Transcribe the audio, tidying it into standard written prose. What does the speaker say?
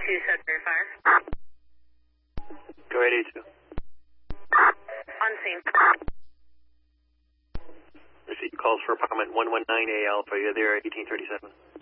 set for fire. Go ahead, 82. On scene. Receipt calls for apartment 119A Alpha. You're there at 1837.